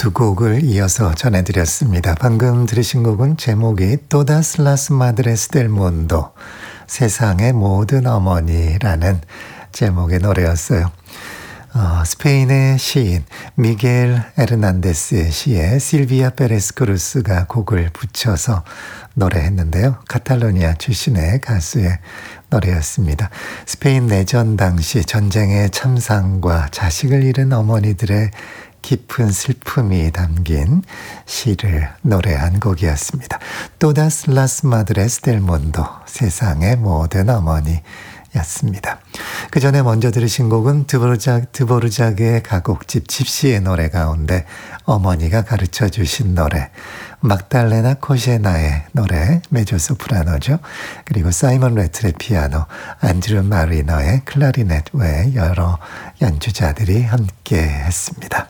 두 곡을 이어서 전해드렸습니다. 방금 들으신 곡은 제목이 Todas las Madres del Mundo, 세상의 모든 어머니라는 제목의 노래였어요. 스페인의 시인 미겔 에르난데스의 시에 실비아 페레스 크루스가 곡을 붙여서 노래했는데요. 카탈로니아 출신의 가수의 노래였습니다. 스페인 내전 당시 전쟁의 참상과 자식을 잃은 어머니들의 깊은 슬픔이 담긴 시를 노래한 곡이었습니다. Todas las Madres del Mundo, 세상의 모든 어머니였습니다. 그 전에 먼저 들으신 곡은 드보르작의 가곡집 집시의 노래 가운데 어머니가 가르쳐 주신 노래, 막달레나 코제나의 노래, 메조소프라노죠. 그리고 사이먼 레틀의 피아노, 안드루 마리너의 클라리넷 외 여러 연주자들이 함께 했습니다.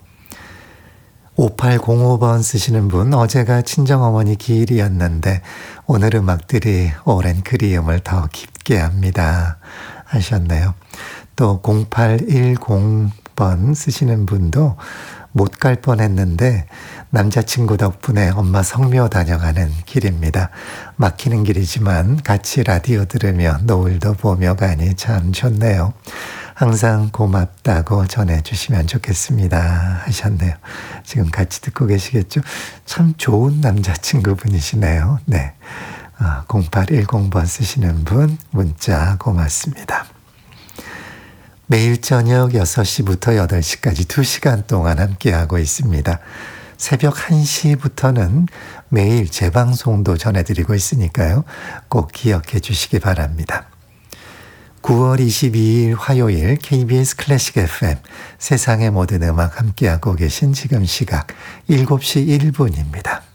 5805번 쓰시는 분, 어제가 친정어머니 기일이었는데 오늘 음악들이 오랜 그리움을 더 깊게 합니다 하셨네요. 또 0810번 쓰시는 분도 못 갈 뻔했는데 남자친구 덕분에 엄마 성묘 다녀가는 길입니다. 막히는 길이지만 같이 라디오 들으며 노을도 보며 가니 참 좋네요. 항상 고맙다고 전해주시면 좋겠습니다 하셨네요. 지금 같이 듣고 계시겠죠? 참 좋은 남자친구분이시네요. 네, 0810번 쓰시는 분 문자 고맙습니다. 매일 저녁 6시부터 8시까지 2시간 동안 함께하고 있습니다. 새벽 1시부터는 매일 재방송도 전해드리고 있으니까요. 꼭 기억해 주시기 바랍니다. 9월 22일 화요일 KBS 클래식 FM 세상의 모든 음악 함께하고 계신 지금 시각 7시 1분입니다.